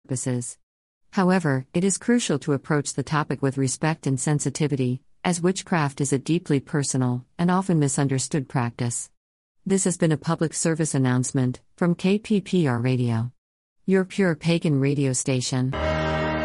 purposes. However, it is crucial to approach the topic with respect and sensitivity, as witchcraft is a deeply personal and often misunderstood practice. This has been a public service announcement from KPPR Radio, your pure pagan radio station.